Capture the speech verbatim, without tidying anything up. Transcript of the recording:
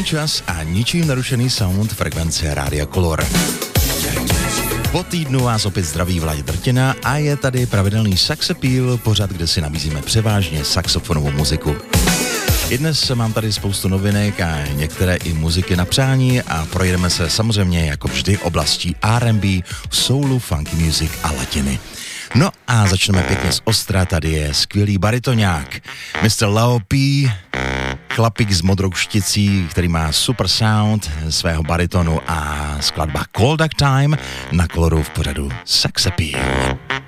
čas a ničím narušený sound frekvence Rádia Color. Po týdnu vás opět zdraví Vlaď Drtina a je tady pravidelný Sax Appeal, pořad, kde si nabízíme převážně saxofonovou muziku. I dnes mám tady spoustu novinek a některé i muziky na přání a projedeme se samozřejmě jako vždy oblastí R and B, soulu, funky music a latiny. No a začneme pěkně z ostra, tady je skvělý baritonák, mister Leo P., chlapík s modrou šticí, který má super sound svého baritonu a skladba Call Duck Time na Coloru v pořadu Sax Appeal.